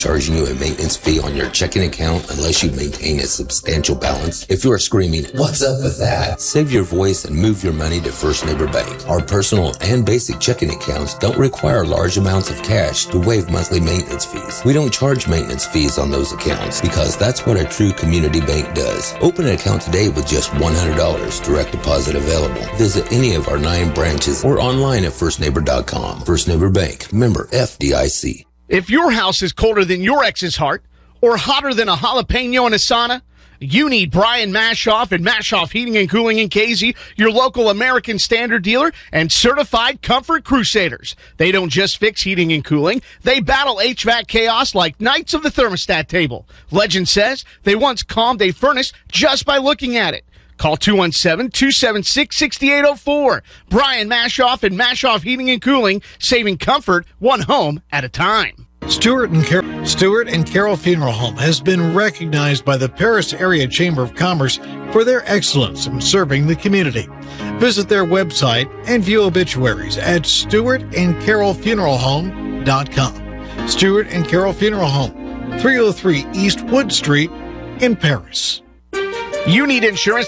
charging you a maintenance fee on your checking account unless you maintain a substantial balance? If you are screaming, "What's up with that?" save your voice and move your money to First Neighbor Bank. Our personal and basic checking accounts don't require large amounts of cash to waive monthly maintenance fees. We don't charge maintenance fees on those accounts because that's what a true community bank does. Open an account today with just $100, direct deposit available. Visit any of our 9 branches or online at firstneighbor.com. First Neighbor Bank, member FDIC. If your house is colder than your ex's heart or hotter than a jalapeno in a sauna, you need Brian Mashoff and Mashoff Heating and Cooling in Casey, your local American Standard dealer and certified comfort crusaders. They don't just fix heating and cooling. They battle HVAC chaos like knights of the thermostat table. Legend says they once calmed a furnace just by looking at it. Call 217-276-6804. Brian Mashoff and Mashoff Heating and Cooling, saving comfort one home at a time. Stewart and Carroll Funeral Home has been recognized by the Paris Area Chamber of Commerce for their excellence in serving the community. Visit their website and view obituaries at stewartandcarrollfuneralhome.com. Stewart and Carroll Funeral Home, 303 East Wood Street in Paris. You need insurance